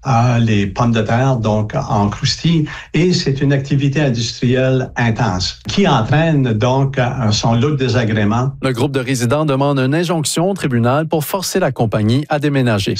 les pommes de terre, donc en croustille, et c'est une activité industrielle intense qui entraîne donc son lot de désagréments. Le groupe de résidents demande une injonction au tribunal pour forcer la compagnie à déménager.